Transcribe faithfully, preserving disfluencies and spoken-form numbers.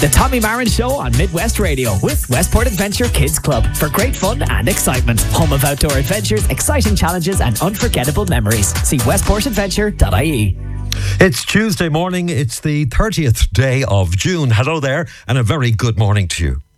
The Tommy Marin Show on Midwest Radio with Westport Adventure Kids Club for great fun and excitement. Home of outdoor adventures, exciting challenges and unforgettable memories. See westport adventure dot I E. It's Tuesday morning. It's the thirtieth day of June. Hello there and a very good morning to you.